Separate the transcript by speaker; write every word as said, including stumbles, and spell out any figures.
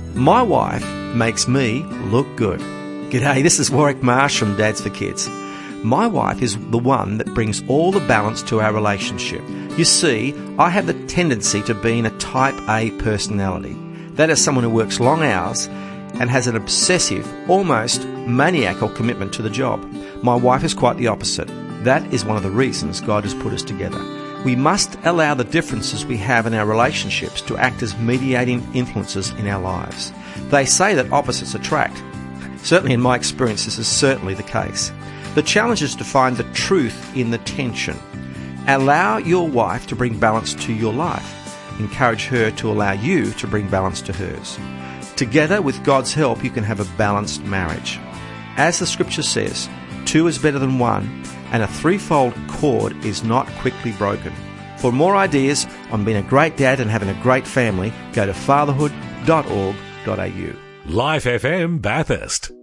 Speaker 1: My wife makes me look good. G'day, this is Warwick Marsh from Dads for Kids. My wife is the one that brings all the balance to our relationship. You see, I have the tendency to be in a type A personality. That is someone who works long hours and has an obsessive, almost maniacal commitment to the job. My wife is quite the opposite. That is one of the reasons God has put us together. We must allow the differences we have in our relationships to act as mediating influences in our lives. They say that opposites attract. Certainly in my experience, this is certainly the case. The challenge is to find the truth in the tension. Allow your wife to bring balance to your life. Encourage her to allow you to bring balance to hers. Together, with God's help, you can have a balanced marriage. As the scripture says, two is better than one, and a threefold cord is not quickly broken. For more ideas on being a great dad and having a great family, go to fatherhood dot org dot a u.
Speaker 2: Life F M Bathurst.